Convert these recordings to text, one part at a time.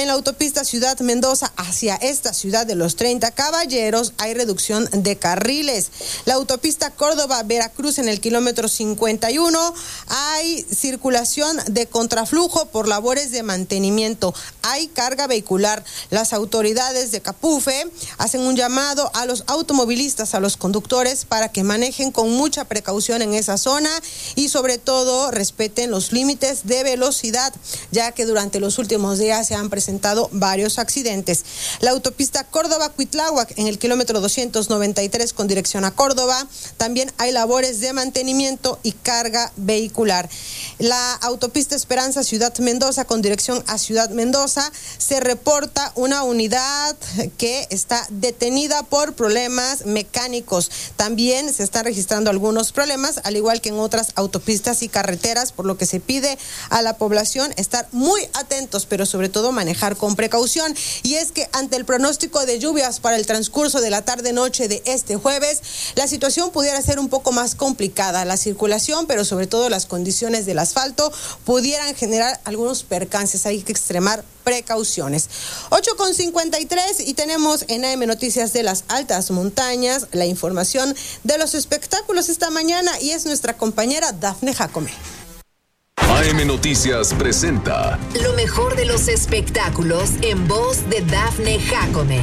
en la autopista Ciudad Mendoza hacia esta ciudad de los 30 Caballeros hay reducción de carriles. La autopista Córdoba-Veracruz en el kilómetro 51 hay circulación de contraflujo por labores de mantenimiento. Hay carga vehicular. Las autoridades de Capufe hacen un llamado a los automovilistas, a los conductores, para que manejen con mucha precaución en esa zona y sobre todo respeten los límites de velocidad, ya que durante los últimos días se han presentado varios accidentes. La autopista Córdoba-Cuitláhuac en el kilómetro 293 con dirección a Córdoba, también hay labores de mantenimiento y carga vehicular. La autopista Esperanza Ciudad Mendoza con dirección a Ciudad Mendoza se reporta una unidad que está detenida por problemas mecánicos. También se están registrando algunos problemas, al igual que en otras autopistas y carreteras, por lo que se pide a la población estar muy atentos, pero sobre todo manejar con precaución. Y es que ante el pronóstico de lluvias para el transcurso de la tarde-noche de este jueves, la situación pudiera ser un poco más complicada. La circulación, pero sobre todo las condiciones del asfalto, pudieran generar algunos percances. Hay que extremar precauciones. 8:53 y tenemos en AM Noticias de las Altas Montañas la información de los espectáculos esta mañana y es nuestra compañera Dafne Jacome. AM Noticias presenta lo mejor de los espectáculos en voz de Dafne Jacome.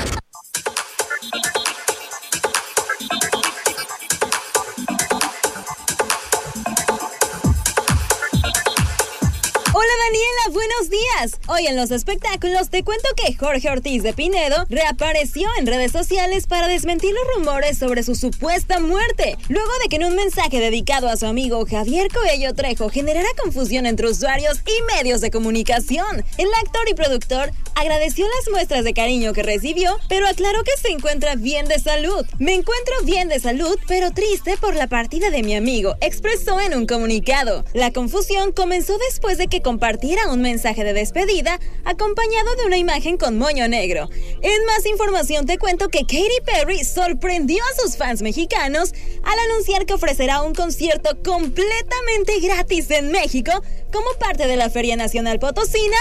Hola Daniela, buenos días. Hoy en los espectáculos te cuento que Jorge Ortiz de Pinedo reapareció en redes sociales para desmentir los rumores sobre su supuesta muerte, luego de que en un mensaje dedicado a su amigo Javier Coello Trejo generara confusión entre usuarios y medios de comunicación. El actor y productor agradeció las muestras de cariño que recibió, pero aclaró que se encuentra bien de salud. Me encuentro bien de salud, pero triste por la partida de mi amigo, expresó en un comunicado. La confusión comenzó después de que compartiera un mensaje de despedida acompañado de una imagen con moño negro. En más información te cuento que Katy Perry sorprendió a sus fans mexicanos al anunciar que ofrecerá un concierto completamente gratis en México como parte de la Feria Nacional Potosina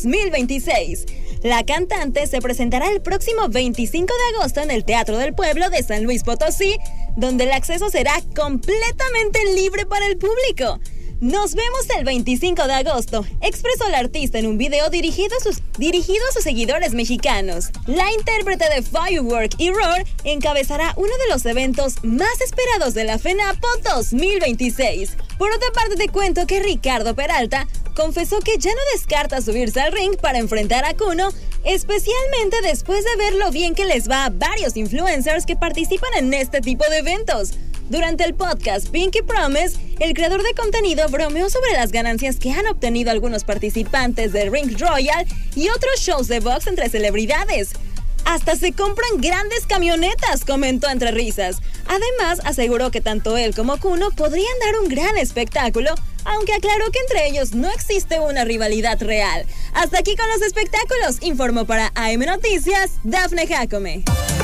2026. La cantante se presentará el próximo 25 de agosto en el Teatro del Pueblo de San Luis Potosí, donde el acceso será completamente libre para el público. Nos vemos el 25 de agosto, expresó la artista en un video dirigido a sus seguidores mexicanos. La intérprete de Firework y Roar encabezará uno de los eventos más esperados de la FENAPO 2026. Por otra parte te cuento que Ricardo Peralta confesó que ya no descarta subirse al ring para enfrentar a Kuno, especialmente después de ver lo bien que les va a varios influencers que participan en este tipo de eventos. Durante el podcast Pinky Promise, el creador de contenido bromeó sobre las ganancias que han obtenido algunos participantes de Ring Royal y otros shows de box entre celebridades. Hasta se compran grandes camionetas, comentó entre risas. Además, aseguró que tanto él como Kuno podrían dar un gran espectáculo, aunque aclaró que entre ellos no existe una rivalidad real. Hasta aquí con los espectáculos, informó para AM Noticias, Dafne Jacome.